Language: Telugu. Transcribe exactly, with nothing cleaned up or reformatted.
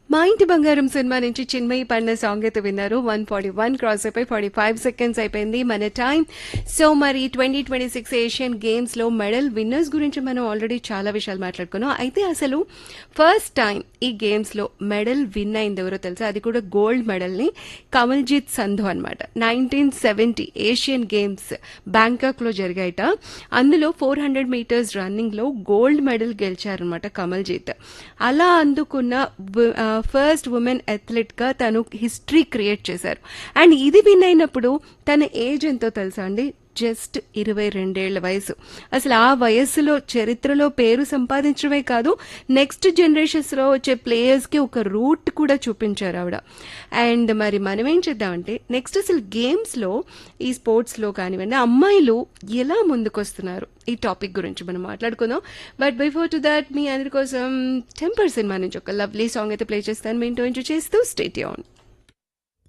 మా ఇంటి బంగారం సినిమా నుంచి చిన్మయి పడిన సాంగ్ అయితే విన్నారు. వన్ ఫార్టీ వన్ క్రాస్ అయిపోయి ఫార్టీ ఫైవ్ సెకండ్స్ అయిపోయింది మన టైం. సో మరి twenty twenty six Asian games లో మెడల్ విన్నర్స్ గురించి మనం ఆల్రెడీ చాలా విషయాలు మాట్లాడుకున్నాం. అయితే అసలు ఫస్ట్ టైం ఈ గేమ్స్ లో మెడల్ విన్ అయింది ఎవరో తెలుసా? అది కూడా గోల్డ్ మెడల్ ని కమల్జీత్ సంధు అనమాట. Nineteen seventy Asian games Bangkok లో జరిగాయట. అందులో ఫోర్ హండ్రెడ్ మీటర్స్ రన్నింగ్ లో గోల్డ్ మెడల్ గెలిచారనమాట కమల్జీత్. అలా అందుకున్న ఫస్ట్ ఉమెన్ అథ్లెట్ గా తను హిస్టరీ క్రియేట్ చేశారు. అండ్ ఇది విన్ అయినప్పుడు తన ఏజ్ ఎంతో తెలుసా అండి? జస్ట్ ఇరవై రెండేళ్ల వయసు. అసలు ఆ వయస్సులో చరిత్రలో పేరు సంపాదించడమే కాదు, నెక్స్ట్ జనరేషన్స్ లో వచ్చే ప్లేయర్స్ కి ఒక రూట్ కూడా చూపించారు ఆవిడ. అండ్ మరి మనం ఏం చేద్దామంటే నెక్స్ట్ అసలు గేమ్స్ లో ఈ స్పోర్ట్స్ లో కానివ్వండి అమ్మాయిలు ఎలా ముందుకొస్తున్నారు ఈ టాపిక్ గురించి మనం మాట్లాడుకుందాం. బట్ బిఫోర్ టు దాట్ మీ అందరి కోసం టెంపర్ సినిమా నుంచి ఒక లవ్లీ సాంగ్ అయితే ప్లే చేస్తాను. మీ ఇంటో ఎంజాయ్ చేస్తూ స్టే ట్యూన్.